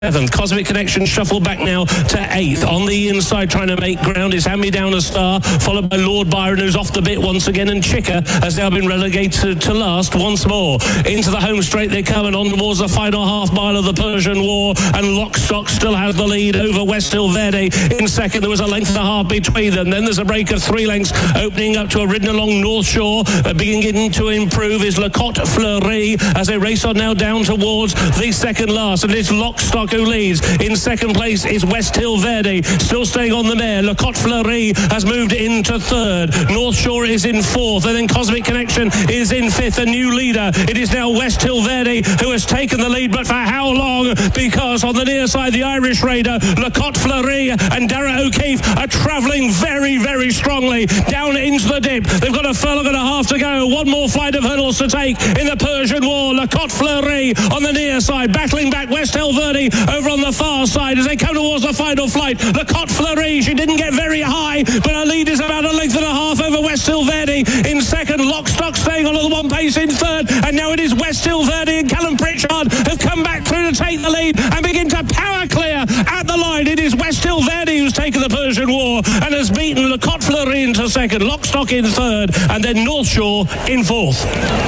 7th. Cosmic Connection shuffled back now to 8th. On the inside, trying to make ground is Hand Me Down a Star, followed by Lord Byron, who's off the bit once again, and Chicker has now been relegated to last once more. Into the home straight they come, and on towards the final half mile of the Persian War, and Lockstock still has the lead over West Hill Verde in second. There was a length and a half between them. Then there's a break of 3 lengths opening up to a ridden along North Shore. Beginning to improve is Le Cote Fleury as they race on now down towards the second last, and it's Lockstock who leads. In second place is West Hill Verde, still staying on the mare. Le Cote Fleury has moved into third. North Shore is in fourth, and then Cosmic Connection is in fifth. A new leader. It is now West Hill Verde who has taken the lead, but for how long? Because on the near side, the Irish Raider, Le Cote Fleury and Dara O'Keefe are travelling very, very strongly down into the dip. They've got a furlong and a half to go. One more flight of hurdles to take in the Persian War. Le Cote Fleury on the near side, battling back West Hill Verde over on the far side as they come towards the final flight. Le Cote Fleury, she didn't get very high, but her lead is about a length and a half over West Hill Verde in second. Lockstock staying on at the one pace in third, and now it is West Hill Verde and Callum Pritchard have come back through to take the lead and begin to power clear at the line. It is West Hill Verde who's taken the Persian War and has beaten Le Cote Fleury into second, Lockstock in third, and then North Shore in fourth.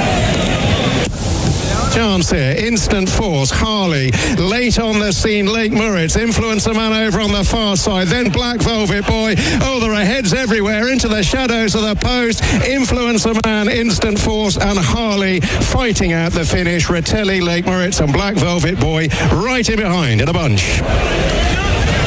Chance here, Instant Force, Harley, late on the scene, Lake Murray's, Influencer Man over on the far side, then Black Velvet Boy. Oh, there are heads everywhere, into the shadows of the post. Influencer Man, Instant Force and Harley fighting out the finish. Ratelli, Lake Murray's and Black Velvet Boy right in behind in a bunch.